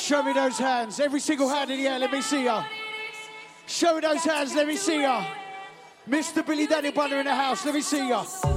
Show me those hands. Every single hand in the air, let me see ya. Show me those hands, let me see ya. Mr. Billy Daniel Bunner in the house, let me see ya.